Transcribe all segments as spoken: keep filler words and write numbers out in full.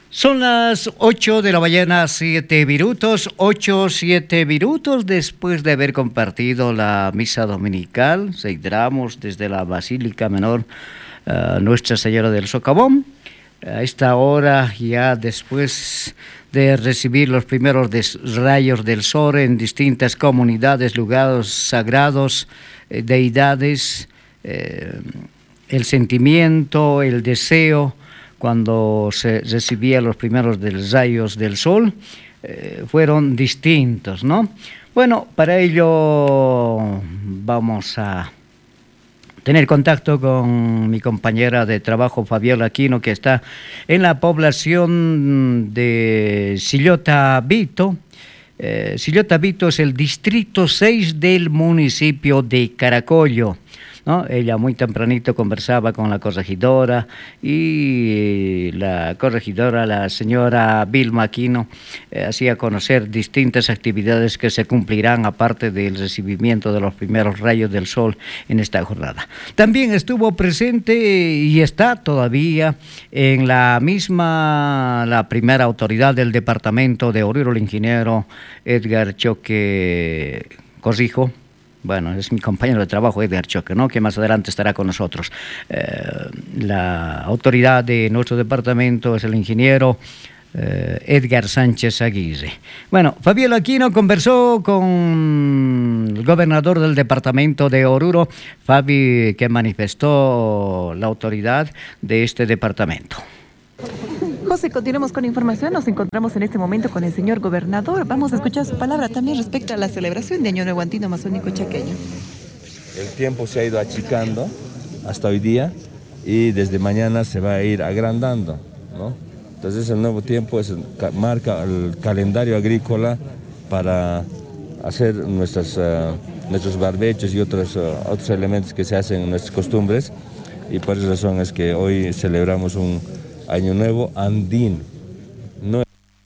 Son las ocho de la mañana, siete minutos, ocho, siete minutos después de haber compartido la misa dominical. Celebramos desde la Basílica Menor uh, Nuestra Señora del Socavón. A esta hora, ya después de recibir los primeros rayos del sol en distintas comunidades, lugares sagrados, eh, deidades, eh, el sentimiento, el deseo, cuando se recibía los primeros rayos del sol, eh, fueron distintos, ¿no? Bueno, para ello vamos a tener contacto con mi compañera de trabajo, Fabiola Aquino, que está en la población de Sillota Vito. Eh, Sillota Vito es el distrito seis del municipio de Caracollo, ¿no? Ella muy tempranito conversaba con la corregidora y la corregidora, la señora Vilma Aquino, eh, hacía conocer distintas actividades que se cumplirán aparte del recibimiento de los primeros rayos del sol en esta jornada. También estuvo presente y está todavía en la misma, la primera autoridad del departamento de Oruro, el ingeniero Edgar Choque Corrijo. Bueno, es mi compañero de trabajo, Edgar Choque, ¿no?, que más adelante estará con nosotros. Eh, la autoridad de nuestro departamento es el ingeniero eh, Edgar Sánchez Aguirre. Bueno, Fabiola Aquino conversó con el gobernador del departamento de Oruro, Fabi, que manifestó la autoridad de este departamento. José, continuamos con información. Nos encontramos en este momento con el señor gobernador. Vamos a escuchar su palabra también respecto a la celebración de Año Nuevo Andino Amazónico Chaqueño. El tiempo se ha ido achicando hasta hoy día y desde mañana se va a ir agrandando, ¿no? Entonces el nuevo tiempo es, marca el calendario agrícola para hacer nuestras, uh, nuestros barbechos y otros, uh, otros elementos que se hacen en nuestras costumbres, y por esa razón es que hoy celebramos un Año Nuevo Andino. No...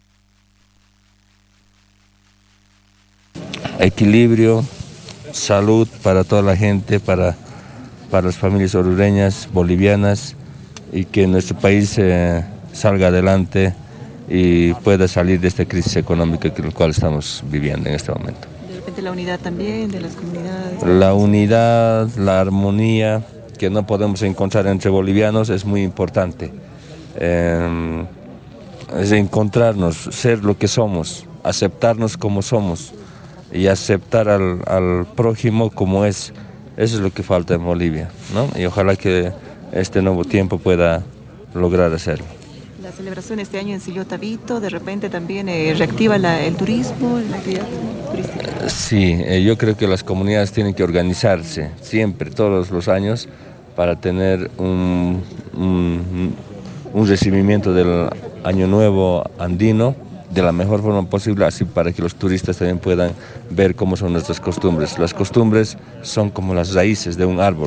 Equilibrio, salud para toda la gente, para, para las familias orureñas, bolivianas, y que nuestro país eh, salga adelante y pueda salir de esta crisis económica en la cual estamos viviendo en este momento. De repente la unidad también de las comunidades. La unidad, la armonía que no podemos encontrar entre bolivianos es muy importante. Eh, es encontrarnos, ser lo que somos, aceptarnos como somos y aceptar al, al prójimo como es. Eso es lo que falta en Bolivia, ¿no? Y ojalá que este nuevo tiempo pueda lograr hacerlo. La celebración este año en Sillota Vito, de repente también eh, reactiva la, el turismo, la actividad turística. Sí, eh, yo creo que las comunidades tienen que organizarse siempre, todos los años, para tener un, un un recibimiento del Año Nuevo Andino de la mejor forma posible, así para que los turistas también puedan ver cómo son nuestras costumbres. Las costumbres son como las raíces de un árbol,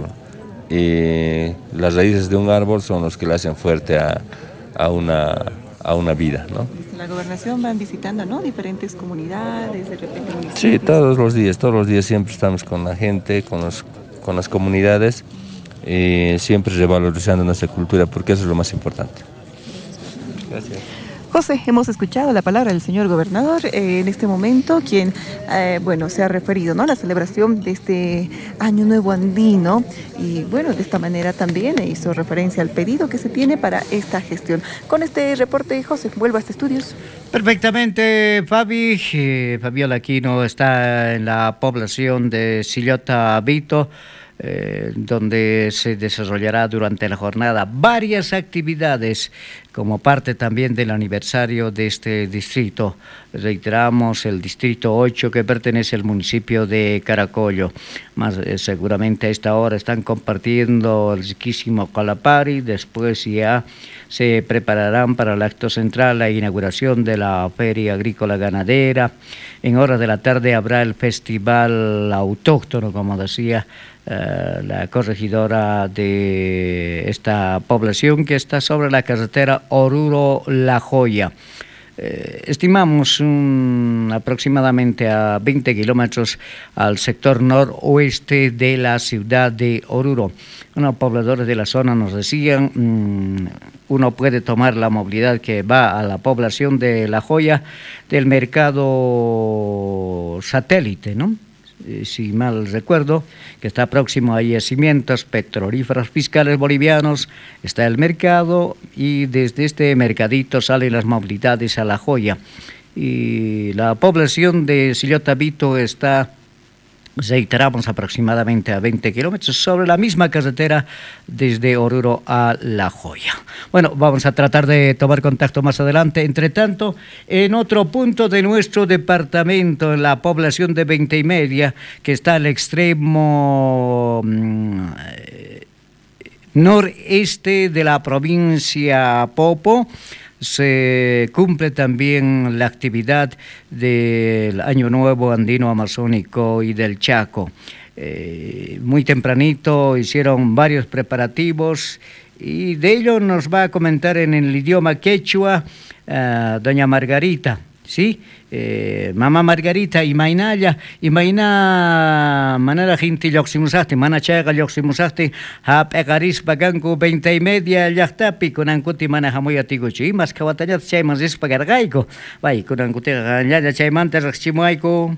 y las raíces de un árbol son los que le hacen fuerte a, a, una, a una vida, ¿no? Desde la gobernación van visitando, ¿no?, diferentes comunidades, de repente municipios. Sí, todos los días, todos los días siempre estamos con la gente, con, los, con las comunidades, y siempre revalorizando nuestra cultura, porque eso es lo más importante. Gracias. José, hemos escuchado la palabra del señor gobernador eh, en este momento, quien eh, bueno, se ha referido, ¿no?, a la celebración de este Año Nuevo Andino, y bueno, de esta manera también hizo referencia al pedido que se tiene para esta gestión. Con este reporte, José, vuelvo a este estudios. Perfectamente, Fabi. Eh, Fabiola Aquino está en la población de Sillota Vito, Eh, donde se desarrollará durante la jornada varias actividades como parte también del aniversario de este distrito. Reiteramos, el distrito ocho, que pertenece al municipio de Caracollo. Más eh, seguramente a esta hora están compartiendo el riquísimo calapari. Después ya se prepararán para el acto central, la inauguración de la Feria Agrícola Ganadera. En horas de la tarde habrá el festival autóctono, como decía Uh, la corregidora de esta población, que está sobre la carretera Oruro-La Joya. eh, estimamos un, aproximadamente a veinte kilómetros al sector noroeste de la ciudad de Oruro. Unos pobladores de la zona nos decían, mmm, uno puede tomar la movilidad que va a la población de La Joya del mercado satélite, ¿no? Si mal recuerdo, que está próximo a yacimientos petrolíferos fiscales bolivianos, está el mercado y desde este mercadito salen las movilidades a La Joya. Y la población de Sillota-Vito está, reiteramos, aproximadamente a veinte kilómetros sobre la misma carretera desde Oruro a La Joya. Bueno, vamos a tratar de tomar contacto más adelante. Entre tanto, en otro punto de nuestro departamento, en la población de Veinte y Media, que está al extremo mmm, noreste de la provincia Popo, se cumple también la actividad del Año Nuevo Andino Amazónico y del Chaco. Eh, muy tempranito hicieron varios preparativos y de ello nos va a comentar en el idioma quechua uh, doña Margarita. ¿Sí? Eh, mamá Margarita, imaynalla, imayna manera gente yoximusasti, mana chaga yoximusasti, hap egaris baganku veinte y media llaktapi, kunankuti mana hamuya tiguchi, mas kawatanyat chayman rispagargayko, vay, kunankuti ganyalla chaymanta rachimuayko.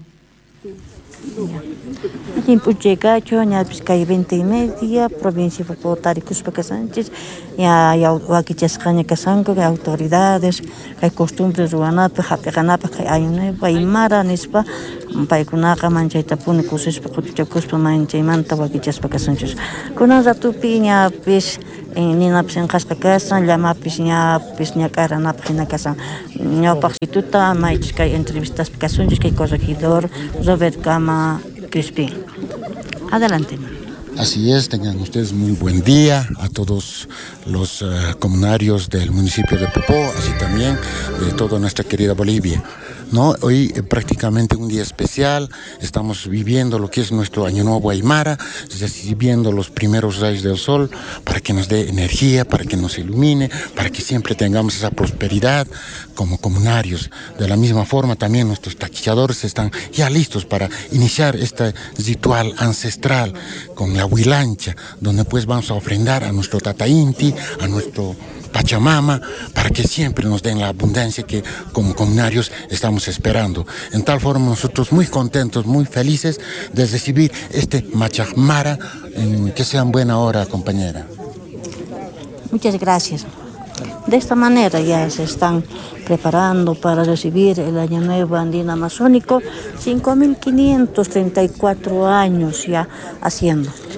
Impuchegacho, ya Vizcaya veinte y media, provincia de Potaricuspa Sánchez, ya Huaquichascaña Casanco, que autoridades, que hay costumbres ruanape, japeganapa, que hay una Aymara, Nispa, Paicunaca, Manchaitapune, Cusispa, Cuchacuspa, Manchaimanta, Huaquichaspa Sánchez. Con una tupiña, pues, ni na pisen casca casa, llama pisña, pisña cara na pagina casa. No pasituta, mais que entrevistas picasunjes, que corregidor, Robert Gama Crispín. Adelante. Así es, tengan ustedes muy buen día a todos los uh, comunarios del municipio de Popó, así también de toda nuestra querida Bolivia. ¿No? Hoy eh, prácticamente un día especial, estamos viviendo lo que es nuestro Año Nuevo Aymara, recibiendo los primeros rayos del sol para que nos dé energía, para que nos ilumine, para que siempre tengamos esa prosperidad como comunarios. De la misma forma también nuestros taquilladores están ya listos para iniciar este ritual ancestral con la huilancha, donde pues vamos a ofrendar a nuestro Tata Inti, a nuestro Pachamama, para que siempre nos den la abundancia que como comunarios estamos esperando. En tal forma nosotros muy contentos, muy felices de recibir este Machajmara. Que sean buena hora, compañera. Muchas gracias. De esta manera ya se están preparando para recibir el Año Nuevo Andino Amazónico, cinco mil quinientos treinta y cuatro años ya haciendo.